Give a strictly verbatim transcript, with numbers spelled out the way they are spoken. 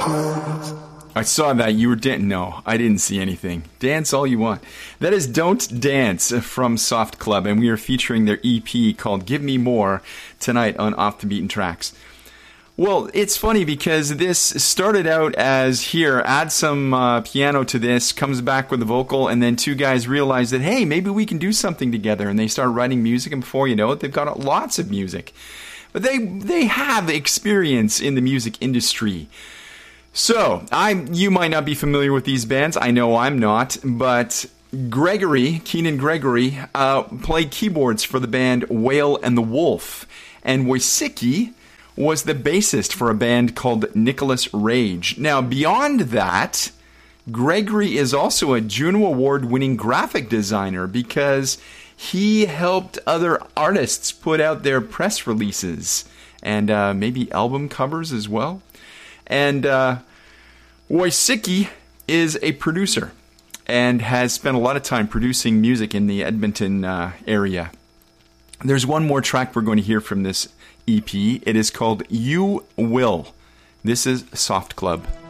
I saw that. You were dancing. No, I didn't see anything. Dance all you want. That is Don't Dance from Soft Club, and we are featuring their E P called Give Me More tonight on Off the Beaten Tracks. Well, it's funny because this started out as, here, add some uh, piano to this, comes back with the vocal, and then two guys realize that, hey, maybe we can do something together, and they start writing music, and before you know it, they've got lots of music. But they they have experience in the music industry. So, I you might not be familiar with these bands. I know I'm not, but Gregory, Keenan Gregory, uh, played keyboards for the band Whale and the Wolf, and Wojcicki was the bassist for a band called Nicholas Rage. Now, beyond that, Gregory is also a Juno Award-winning graphic designer because he helped other artists put out their press releases and uh, maybe album covers as well. And uh, Wojcicki is a producer and has spent a lot of time producing music in the Edmonton uh, area. There's one more track we're going to hear from this E P. It is called You Will. This is Soft Club.